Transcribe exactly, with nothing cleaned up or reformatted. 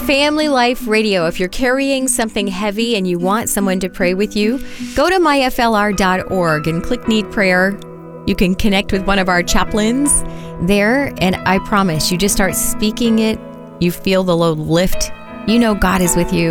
Family Life Radio. If you're carrying something heavy and you want someone to pray with you, go to my f l r dot org and click Need Prayer. You can connect with one of our chaplains there, and I promise you just start speaking it. You feel the load lift. You know God is with you.